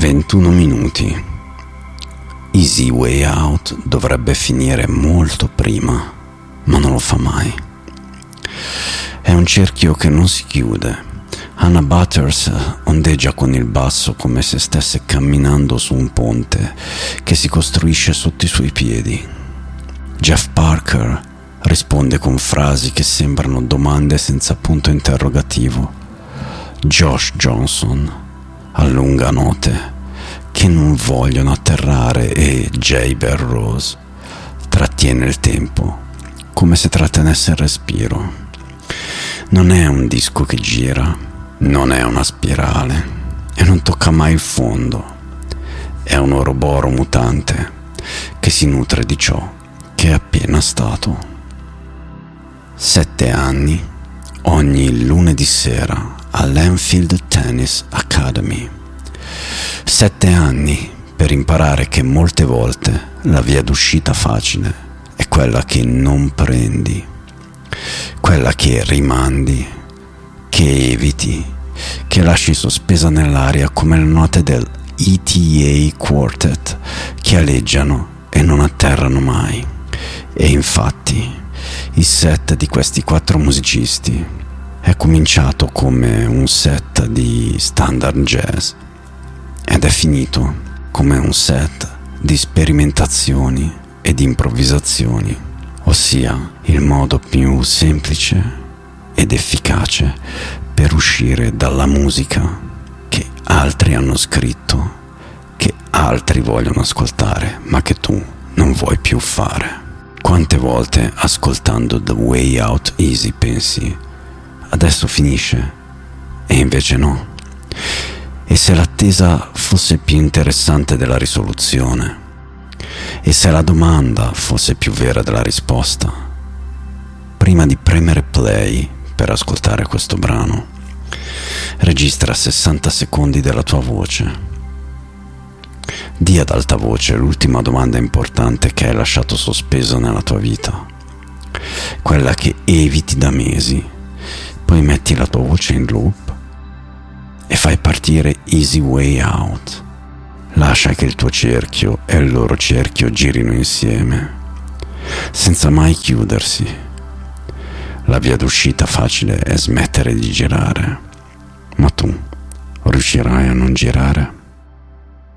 21 minuti. Easy Way Out dovrebbe finire molto prima, ma non lo fa mai. È un cerchio che non si chiude. Hannah Butters ondeggia con il basso come se stesse camminando su un ponte che si costruisce sotto i suoi piedi. Jeff Parker risponde con frasi che sembrano domande senza punto interrogativo. Josh Johnson allunga note che non vogliono atterrare e Jay Belrose trattiene il tempo come se trattenesse il respiro. Non è un disco che gira, non è una spirale e non tocca mai il fondo. È un oroboro mutante che si nutre di ciò che è appena stato. 7 anni ogni lunedì sera all'Enfield Tennis Academy. 7 anni per imparare che molte volte la via d'uscita facile è quella che non prendi, quella che rimandi, che eviti, che lasci sospesa nell'aria come le note del ETA Quartet che aleggiano e non atterrano mai. E infatti il set di questi 4 musicisti è cominciato come un set di standard jazz ed è finito come un set di sperimentazioni e di improvvisazioni, ossia il modo più semplice ed efficace per uscire dalla musica che altri hanno scritto, che altri vogliono ascoltare, ma che tu non vuoi più fare. Quante volte ascoltando The Way Out Easy pensi adesso finisce e invece no? E se l'attesa fosse più interessante della risoluzione? E se la domanda fosse più vera della risposta? Prima di premere play per ascoltare questo brano, registra 60 secondi della tua voce. Dì ad alta voce l'ultima domanda importante che hai lasciato sospesa nella tua vita, quella che eviti da mesi. Poi metti la tua voce in loop e fai partire Easy Way Out. Lascia che il tuo cerchio e il loro cerchio girino insieme, senza mai chiudersi. La via d'uscita facile è smettere di girare, ma tu riuscirai a non girare?